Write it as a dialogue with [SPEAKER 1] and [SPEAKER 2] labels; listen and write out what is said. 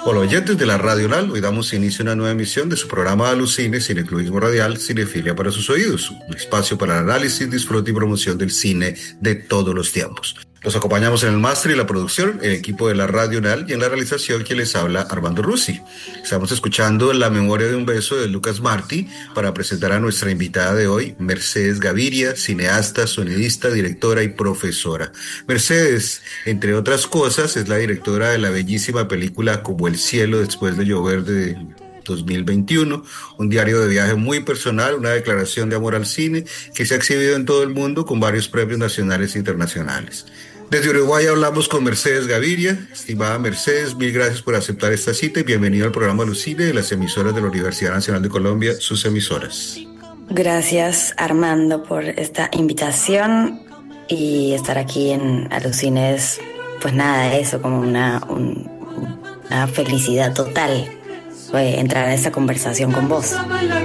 [SPEAKER 1] Hola oyentes de la Radio Nal, hoy damos inicio a una nueva emisión de su programa Alucine, Cineclubismo Radial, Cinefilia para sus oídos, un espacio para el análisis, disfrute y promoción del cine de todos los tiempos. Los acompañamos en el máster y la producción, el equipo de la Radio Nal, y en la realización quien les habla, Armando Rusi. Estamos escuchando La memoria de un beso de Lucas Martí para presentar a nuestra invitada de hoy, Mercedes Gaviria, cineasta, sonidista, directora y profesora. Mercedes, entre otras cosas, es la directora de la bellísima película Como el cielo después de llover de 2021, un diario de viaje muy personal, una declaración de amor al cine que se ha exhibido en todo el mundo con varios premios nacionales e internacionales. Desde Uruguay hablamos con Mercedes Gaviria. Estimada Mercedes, mil gracias por aceptar esta cita y bienvenida al programa Alucine de las emisoras de la Universidad Nacional de Colombia, sus emisoras.
[SPEAKER 2] Gracias, Armando, por esta invitación y estar aquí en Alucine es, pues nada, eso, como una felicidad total, entrar a esta conversación con vos.